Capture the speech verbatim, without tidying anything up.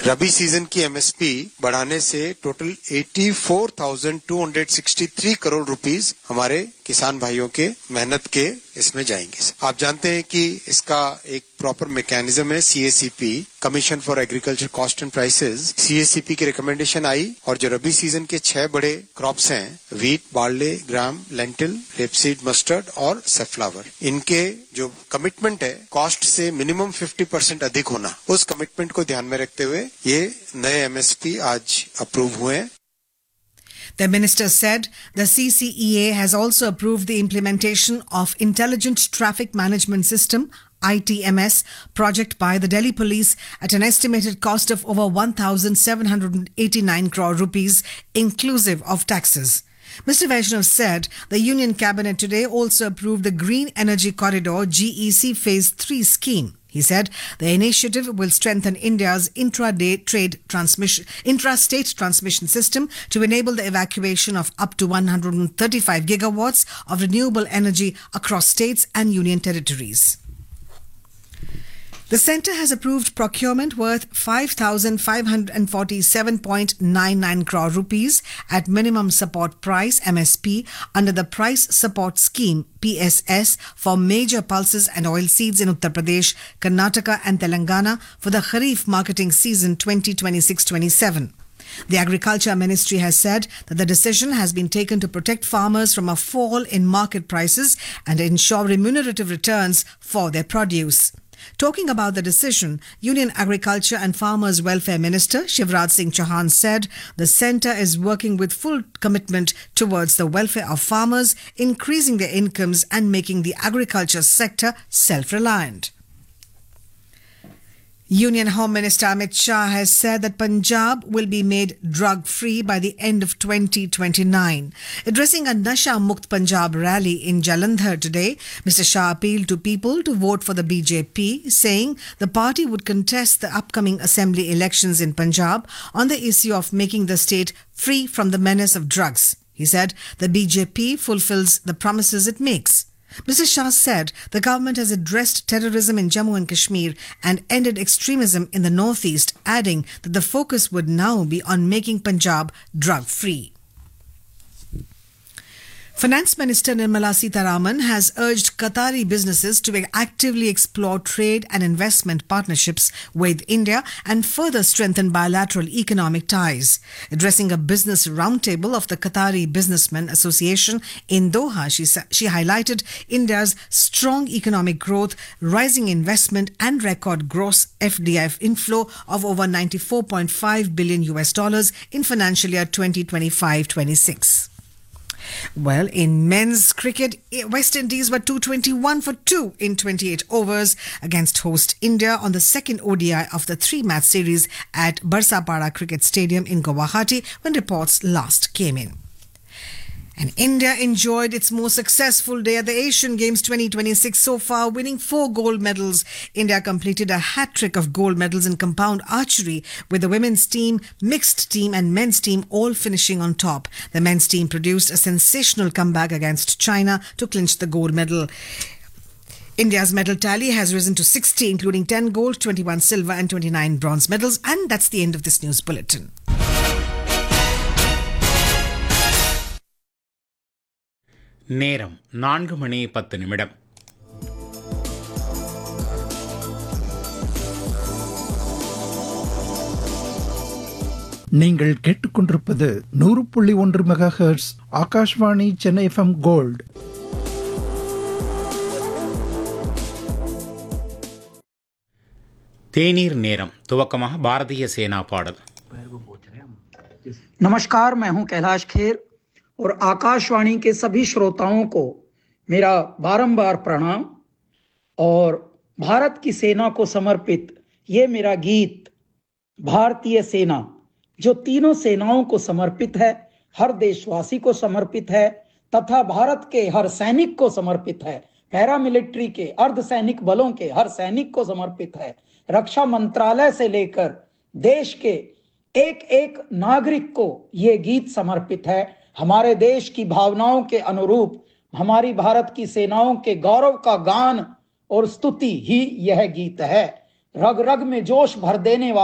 रबी season की MSP बढ़ाने से टोटल चौरासी हज़ार दो सौ तिरसठ करोड़ रुपीस हमारे किसान भाइयों के मेहनत के इसमें जाएंगे। आप जानते हैं कि इसका एक प्रॉपर मैकेनिज्म है CACP, commission for agriculture cost and prices. CACP की रिकमेंडेशन आई और जो रबी सीजन के छह बड़े क्रॉप्स हैं, वीट, बार्ले, ग्राम, लेंटिल, रेपसीड, मस्टर्ड और सनफ्लावर, इनके जो कमिटमेंट है कॉस्ट से मिनिमम पचास परसेंट अधिक होना, उस कमिटमेंट को ध्यान में रखते हुए ये नए एमएसपी आज अप्रूव हुए हैं। The minister said the C C E A has also approved the implementation of Intelligent Traffic Management System I T M S project by the Delhi Police at an estimated cost of over one thousand seven hundred eighty-nine crore rupees inclusive of taxes. Mister Vaishnav said the Union Cabinet today also approved the Green Energy Corridor G E C Phase three scheme. He said the initiative will strengthen India's intra-day trade transmission, intra-state transmission system to enable the evacuation of up to one hundred thirty-five gigawatts of renewable energy across states and union territories. The centre has approved procurement worth five thousand five hundred forty-seven point nine nine crore rupees at minimum support price M S P under the Price Support Scheme P S S for major pulses and oilseeds in Uttar Pradesh, Karnataka and Telangana for the Kharif marketing season twenty twenty-six twenty-seven. The Agriculture Ministry has said that the decision has been taken to protect farmers from a fall in market prices and ensure remunerative returns for their produce. Talking about the decision, Union Agriculture and Farmers Welfare Minister Shivraj Singh Chauhan said the centre is working with full commitment towards the welfare of farmers, increasing their incomes and making the agriculture sector self-reliant. Union Home Minister Amit Shah has said that Punjab will be made drug-free by the end of twenty twenty-nine. Addressing a Nasha Mukt Punjab rally in Jalandhar today, Mister Shah appealed to people to vote for the B J P, saying the party would contest the upcoming assembly elections in Punjab on the issue of making the state free from the menace of drugs. He said the B J P fulfills the promises it makes. Mister Shah said the government has addressed terrorism in Jammu and Kashmir and ended extremism in the northeast, adding that the focus would now be on making Punjab drug-free. Finance Minister Nirmala Sitharaman has urged Qatari businesses to actively explore trade and investment partnerships with India and further strengthen bilateral economic ties. Addressing a business roundtable of the Qatari Businessmen Association in Doha, she, she highlighted India's strong economic growth, rising investment and record gross F D I inflow of over ninety-four point five billion U S dollars in financial year twenty twenty-five twenty-six. Well, in men's cricket, West Indies were two twenty-one for two in twenty-eight overs against host India on the second O D I of the three-match series at Barsapara Cricket Stadium in Guwahati when reports last came in. And India enjoyed its most successful day at the Asian Games twenty twenty-six so far, winning four gold medals. India completed a hat-trick of gold medals in compound archery, with the women's team, mixed team and men's team all finishing on top. The men's team produced a sensational comeback against China to clinch the gold medal. India's medal tally has risen to sixty, including ten gold, twenty-one silver and twenty-nine bronze medals. And that's the end of this news bulletin. நேரம் நான்கு மணி பத்து நிமிடம். நீங்கள் கேட்டுக்கொண்டிருப்பது நூறு புள்ளி ஒன்று mega hertz Akashvani Chennai FM gold. தேநீர் நேரம். துவக்கமாக பாரதிய சேனா பாடல். नमस्कार, मैं हूं कैलाश खेर और आकाशवाणी के सभी श्रोताओं को मेरा बारंबार प्रणाम। और भारत की सेना को समर्पित ये मेरा गीत भारतीय सेना, जो तीनों सेनाओं को समर्पित है, हर देशवासी को समर्पित है तथा भारत के हर सैनिक को समर्पित है, पैरामिलिट्री के अर्धसैनिक बलों के हर सैनिक को समर्पित है। रक्षा मंत्रालय से लेकर देश के एक एक नागरिक को ये गीत समर्पित है। हमारे देश की भावनाओं के अनुरूप हमारी भारत की सेनाओं के गौरव का गान और स्तुति ही यह गीत है। रग रग में जोश भर देने वाला